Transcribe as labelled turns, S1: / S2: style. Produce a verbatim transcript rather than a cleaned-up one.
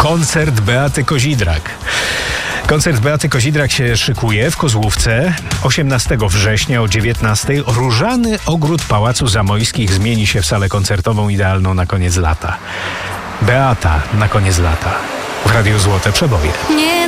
S1: koncert Beaty Kozidrak. Koncert Beaty Kozidrak się szykuje w Kozłówce. osiemnastego września o dziewiętnastej różany ogród Pałacu Zamojskich zmieni się w salę koncertową idealną na koniec lata. Beata na koniec lata. W Radiu Złote Przeboje. Nie